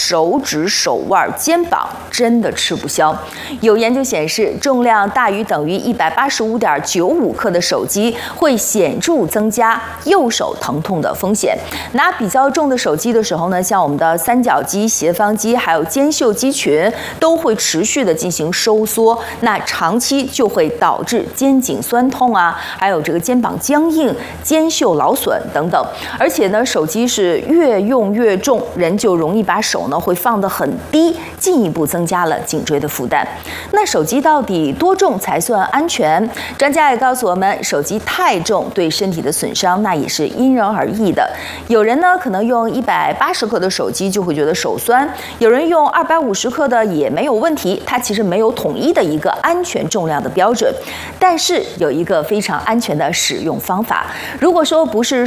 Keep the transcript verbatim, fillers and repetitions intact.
手指、手腕、肩膀真的吃不消。有研究显示，重量大于等于一百八十五点九五克的手机会显著增加右手疼痛的风险。拿比较重的手机的时候呢，像我们的三角肌、斜方肌还有肩袖肌群都会持续的进行收缩，那长期就会导致肩颈酸痛啊，还有这个肩膀僵硬、肩袖劳损等等。而且呢，手机是越用越重，人就容易把手呢会放得很低，进一步增加了颈椎的负担。那手机到底多重才算安全？专家也告诉我们，手机太重对身体的损伤那也是因人而异的。有人呢可能用一百八十克的手机就会觉得手酸，有人用二百五十克的也没有问题。它其实没有统一的一个安全重量的标准，但是有一个非常安全的使用方法。如果说不是